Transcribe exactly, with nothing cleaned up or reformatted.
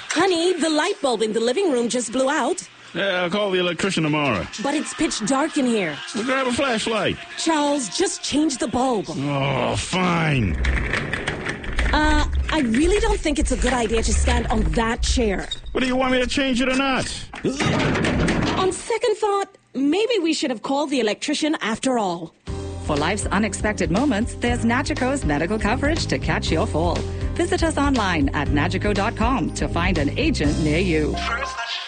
Honey, the light bulb in the living room just blew out. Yeah, I'll call the electrician tomorrow. But it's pitch dark in here. We'll grab a flashlight. Charles, just change the bulb. Oh, fine. Uh, I really don't think it's a good idea to stand on that chair. What, do you want me to change it or not? On second thought, maybe we should have called the electrician after all. For life's unexpected moments, there's Nagico's medical coverage to catch your fall. Visit us online at nagico dot com to find an agent near you. First,